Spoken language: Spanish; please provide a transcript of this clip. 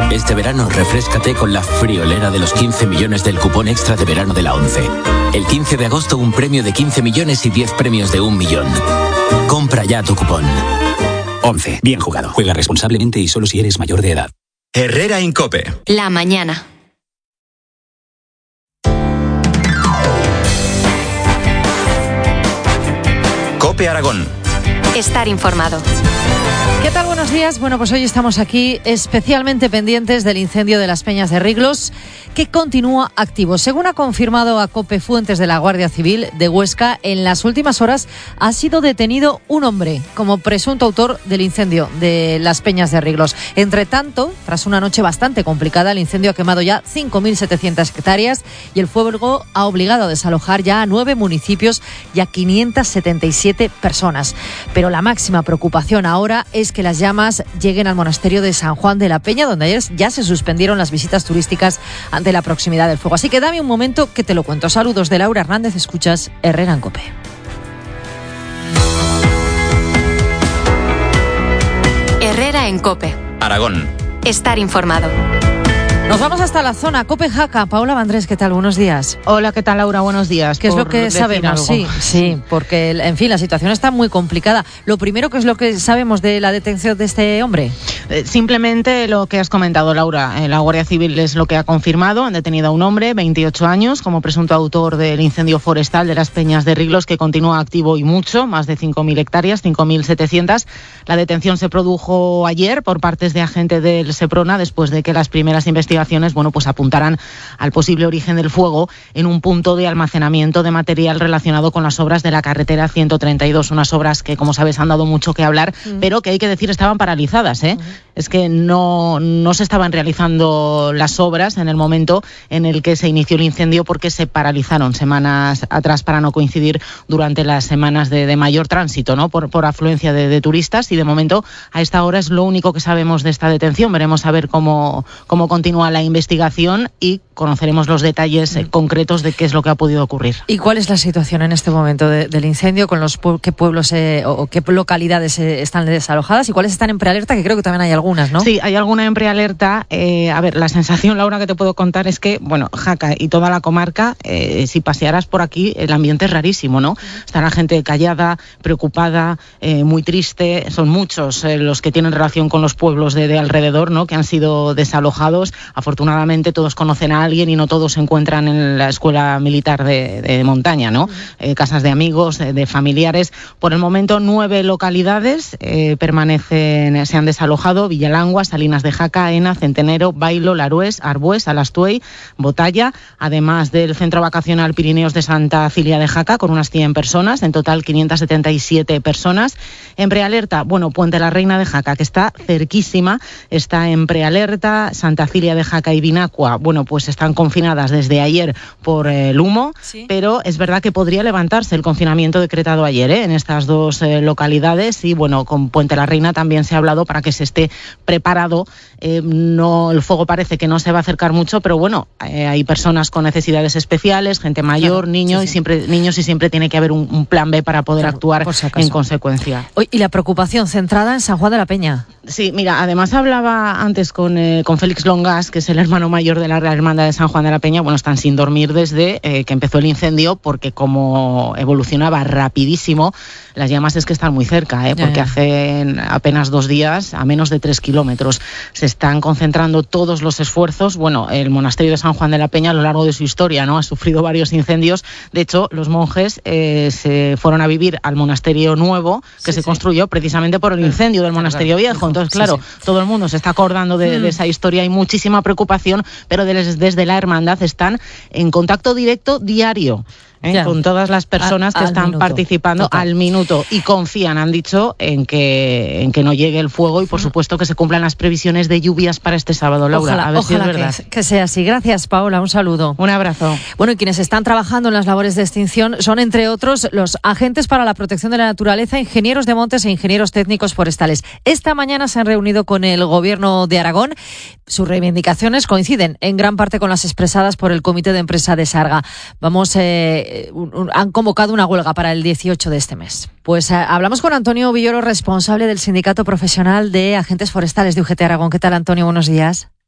Este verano refréscate con la friolera de los 15 millones del cupón extra de verano de la ONCE. El 15 de agosto un premio de 15 millones y 10 premios de 1 millón. Compra ya tu cupón. ONCE. Bien jugado. Juega responsablemente y solo si eres mayor de edad. Herrera Incope. La mañana. Cope Aragón. Estar informado. ¿Qué tal? Buenos días. Bueno, pues hoy estamos aquí especialmente pendientes del incendio de las Peñas de Riglos, que continúa activo. Según ha confirmado a COPE fuentes de la Guardia Civil de Huesca, en las últimas horas ha sido detenido un hombre como presunto autor del incendio de las Peñas de Riglos. Entre tanto, tras una noche bastante complicada, el incendio ha quemado ya 5.700 hectáreas y el fuego ha obligado a desalojar ya a 9 municipios y a 577 personas. Pero la máxima preocupación ahora es que las llamas lleguen al monasterio de San Juan de la Peña, donde ayer ya se suspendieron las visitas turísticas ante la proximidad del fuego. Así que dame un momento que te lo cuento. Saludos de Laura Hernández, escuchas Herrera en COPE. Herrera en COPE. Aragón. Estar informado. Nos vamos hasta la zona Cope-Jaca. Paola Vandrés, ¿qué tal? Buenos días. Hola, ¿qué tal, Laura? Buenos días. ¿Qué es lo que sabemos? Sí, porque, en fin, la situación está muy complicada. Lo primero, ¿qué es lo que sabemos de la detención de este hombre? Simplemente lo que has comentado, Laura. La Guardia Civil es lo que ha confirmado. Han detenido a un hombre, 28 años, como presunto autor del incendio forestal de las Peñas de Riglos, que continúa activo y mucho, más de 5.000 hectáreas, 5.700. La detención se produjo ayer por partes de agentes del Seprona, después de que las primeras investigaciones pues apuntarán al posible origen del fuego en un punto de almacenamiento de material relacionado con las obras de la carretera 132, unas obras que, como sabes, han dado mucho que hablar, pero que hay que decir estaban paralizadas, ¿eh? Es que no se estaban realizando las obras en el momento en el que se inició el incendio, porque se paralizaron semanas atrás para no coincidir durante las semanas de mayor tránsito, ¿no? Por afluencia de turistas, y de momento a esta hora es lo único que sabemos de esta detención. Veremos a ver cómo continúa la investigación y conoceremos los detalles concretos de qué es lo que ha podido ocurrir. ¿Y cuál es la situación en este momento del incendio? ¿Con qué pueblos o qué localidades están desalojadas y cuáles están en prealerta? Que creo que también hay algunas, ¿no? Sí, hay alguna en prealerta. A ver, la sensación, Laura, que te puedo contar es que, bueno, Jaca y toda la comarca, si pasearas por aquí, el ambiente es rarísimo, ¿no? Está la gente callada, preocupada, muy triste. Son muchos los que tienen relación con los pueblos de alrededor, ¿no? Que han sido desalojados. Afortunadamente todos conocen a alguien y no todos se encuentran en la escuela militar de montaña, ¿no? Casas de amigos, de familiares. Por el momento 9 localidades se han desalojado: Villalangua, Salinas de Jaca, Aena, Centenero, Bailo, Larués, Arbués, Alastuey, Botalla, además del centro vacacional Pirineos de Santa Cilia de Jaca, con unas 100 personas, en total 577 personas. En prealerta, bueno, Puente la Reina de Jaca, que está cerquísima, está en prealerta. Santa Cilia de Jaca y Binacua, bueno, pues están confinadas desde ayer por el humo, sí. Pero es verdad que podría levantarse el confinamiento decretado ayer, en estas dos localidades, y bueno, con Puente la Reina también se ha hablado para que se esté preparado. El fuego parece que no se va a acercar mucho, pero bueno, hay personas con necesidades especiales, gente mayor, claro, niños, sí. Y siempre tiene que haber un plan B para poder actuar en consecuencia. Y la preocupación centrada en San Juan de la Peña. Sí, mira, además hablaba antes con Félix Longas, que es el hermano mayor de la Real Hermandad de San Juan de la Peña. Bueno, están sin dormir desde que empezó el incendio, porque como evolucionaba rapidísimo, las llamas es que están muy cerca, porque hace apenas 2 días, a menos de 3 kilómetros, se están concentrando todos los esfuerzos. Bueno, el monasterio de San Juan de la Peña, a lo largo de su historia, ¿no?, ha sufrido varios incendios. De hecho, los monjes se fueron a vivir al monasterio nuevo, que se construyó precisamente por el incendio del monasterio viejo. Entonces, claro, todo el mundo se está acordando de esa historia. Hay muchísima preocupación, pero desde la hermandad están en contacto directo diario con todas las personas que están participando al minuto, y confían, han dicho, en que no llegue el fuego, y por supuesto que se cumplan las previsiones de lluvias para este sábado, Laura. Ojalá, a ver si es verdad. Que sea así. Gracias, Paola, un saludo. Un abrazo. Bueno, y quienes están trabajando en las labores de extinción son, entre otros, los agentes para la protección de la naturaleza, ingenieros de montes e ingenieros técnicos forestales. Esta mañana se han reunido con el Gobierno de Aragón. Sus reivindicaciones coinciden en gran parte con las expresadas por el Comité de Empresa de Sarga. Han convocado una huelga para el 18 de este mes. Pues hablamos con Antonio Villoro, responsable del Sindicato Profesional de Agentes Forestales de UGT Aragón. ¿Qué tal, Antonio? Buenos días.